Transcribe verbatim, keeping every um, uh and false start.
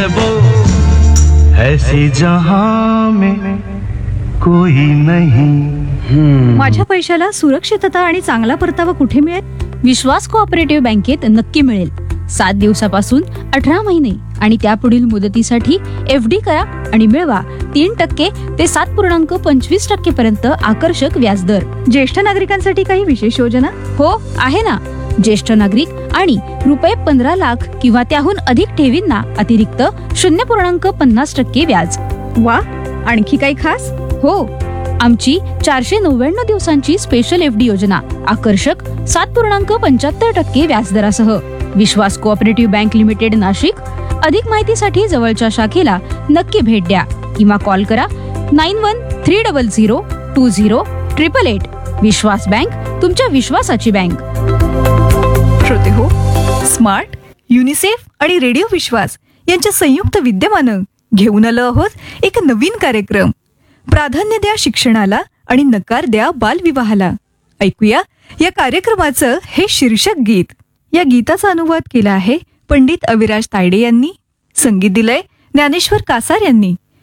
ऐसे जहां में कोई नहीं. माझ्या पैशाला सुरक्षितता आणि चांगला परतावा कुठे मिळेल? विश्वास कोऑपरेटिव्ह बँकेत नक्की मिळेल. सात दिवसापासून अठरा महिने आणि त्यापुढील मुदतीसाठी एफ डी करा आणि मिळवा तीन टक्के ते सात पूर्णांक पंचवीस टक्के पर्यंत आकर्षक व्याजदर. ज्येष्ठ नागरिकांसाठी काही विशेष योजना? हो आहे ना. ज्येष्ठ नागरिक आणि रुपये पंधरा लाख किंवा त्याहून अधिक ठेवींना अतिरिक्त शून्य पूर्णांक पन्नास टक्के व्याज. वा, आणखी काही खास? हो, आमची चारशे नव्याण्णव दिवसांची स्पेशल एफ डी योजना आकर्षक सात पूर्णांक पंच्याहत्तर टक्के व्याजदरासह. विश्वास कोऑपरेटिव्ह बँक लिमिटेड, नाशिक. अधिक माहितीसाठी जवळच्या शाखेला नक्की भेट द्या किंवा कॉल करा nine one three double zero to zero triple eight. Vishwas bank, तुमच्या विश्वासाची बँक. श्रोते हो, स्मार्ट, युनिसेफ आणि रेडिओ विश्वास यांच्या संयुक्त विद्यमानं घेऊन आलो आहोत एक नवीन कार्यक्रम. प्राधान्य द्या शिक्षणाला आणि नकार द्या बालविवाहाला. ऐकूया या कार्यक्रमाचं हे शीर्षक गीत. या गीताचा अनुवाद केला आहे पंडित अविराज तायडे यांनी. संगीत दिलंय ज्ञानेश्वर कासार यांनी.